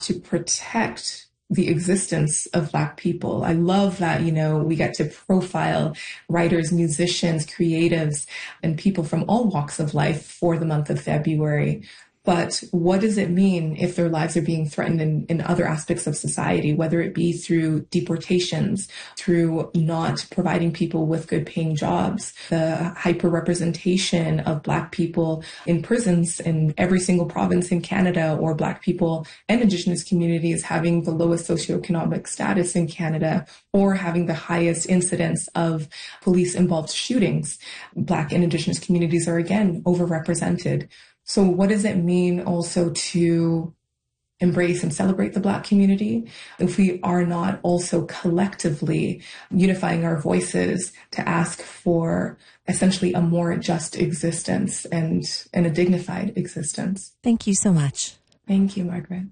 to protect the existence of Black people. I love that, we get to profile writers, musicians, creatives, and people from all walks of life for the month of February. But what does it mean if their lives are being threatened in other aspects of society, whether it be through deportations, through not providing people with good paying jobs, the hyper-representation of Black people in prisons in every single province in Canada, or Black people and Indigenous communities having the lowest socioeconomic status in Canada, or having the highest incidence of police-involved shootings. Black and Indigenous communities are, again, overrepresented. So what does it mean also to embrace and celebrate the Black community if we are not also collectively unifying our voices to ask for essentially a more just existence and a dignified existence? Thank you so much. Thank you, Margaret.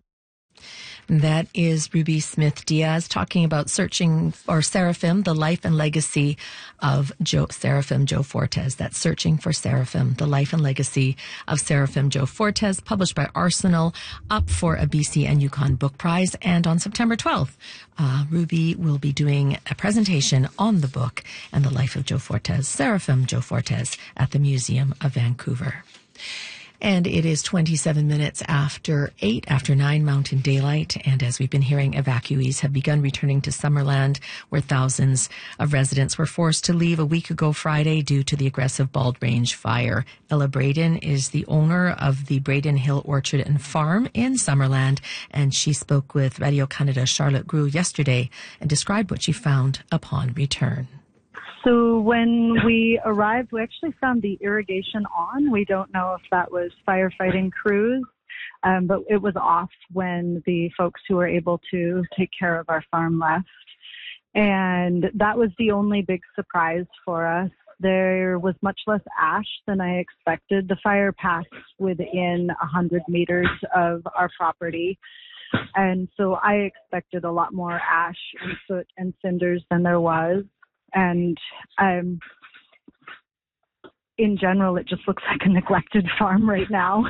That is Ruby Smith-Diaz talking about Searching for Seraphim, the life and legacy of Seraphim Joe Fortes. That's Searching for Seraphim, the life and legacy of Seraphim Joe Fortes, published by Arsenal, up for a BC and Yukon Book Prize. And on September 12th, Ruby will be doing a presentation on the book and the life of Joe Fortes, Seraphim Joe Fortes, at the Museum of Vancouver. And it is 27 minutes after 9 Mountain Daylight. And as we've been hearing, evacuees have begun returning to Summerland, where thousands of residents were forced to leave a week ago Friday due to the aggressive Bald Range fire. Ella Braden is the owner of the Braden Hill Orchard and Farm in Summerland, and she spoke with Radio-Canada's Charlotte Grew yesterday and described what she found upon return. So when we arrived, we actually found the irrigation on. We don't know if that was firefighting crews, but it was off when the folks who were able to take care of our farm left. And that was the only big surprise for us. There was much less ash than I expected. The fire passed within 100 meters of our property. And so I expected a lot more ash and soot and cinders than there was. And in general, it just looks like a neglected farm right now.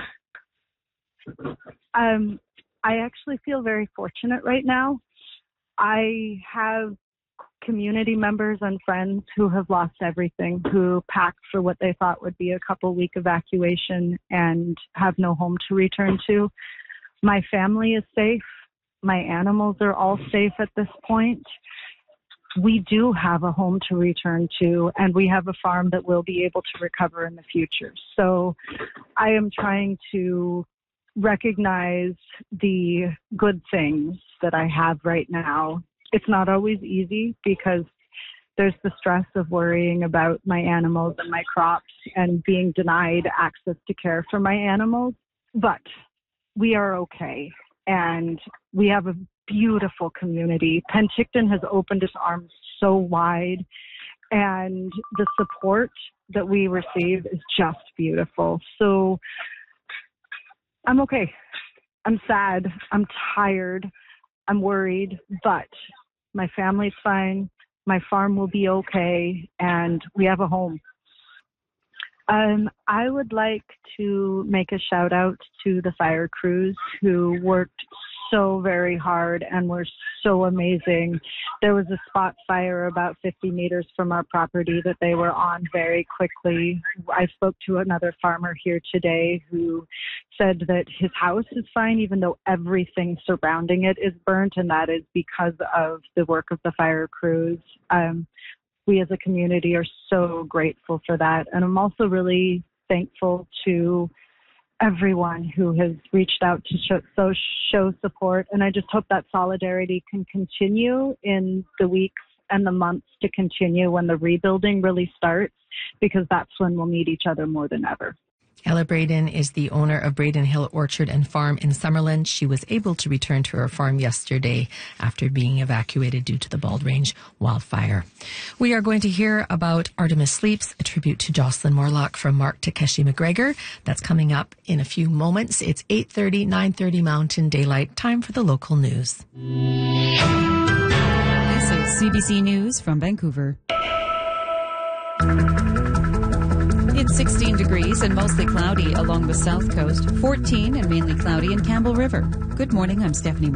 I actually feel very fortunate right now. I have community members and friends who have lost everything, who packed for what they thought would be a couple-week evacuation and have no home to return to. My family is safe. My animals are all safe at this point. We do have a home to return to, and we have a farm that will be able to recover in the future. So I am trying to recognize the good things that I have right now. It's not always easy because there's the stress of worrying about my animals and my crops and being denied access to care for my animals. But we are okay, and we have a beautiful community. Penticton has opened its arms so wide, and the support that we receive is just beautiful. So I'm okay. I'm sad. I'm tired. I'm worried, but my family's fine. My farm will be okay, and we have a home. I would like to make a shout out to the fire crews who worked so very hard and were so amazing. There was a spot fire about 50 meters from our property that they were on very quickly. I spoke to another farmer here today who said that his house is fine even though everything surrounding it is burnt, and that is because of the work of the fire crews. We as a community are so grateful for that. And I'm also really thankful to everyone who has reached out to show support. And I just hope that solidarity can continue in the weeks and the months to continue when the rebuilding really starts, because that's when we'll need each other more than ever. Ella Braden is the owner of Braden Hill Orchard and Farm in Summerland. She was able to return to her farm yesterday after being evacuated due to the Bald Range wildfire. We are going to hear about Artemis Sleeps, a tribute to Jocelyn Morlock from Mark Takeshi McGregor. That's coming up in a few moments. It's 8:30, 9:30 Mountain Daylight. Time for the local news. This is CBC News from Vancouver. It's 16 degrees and mostly cloudy along the south coast, 14 and mainly cloudy in Campbell River. Good morning, I'm Stephanie